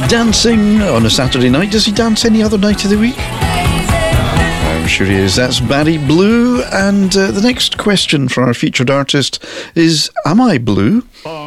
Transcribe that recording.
dancing on a Saturday night. Does he dance any other night of the week? I'm sure he is. That's Barry Blue. And the next question for our featured artist is, am I blue?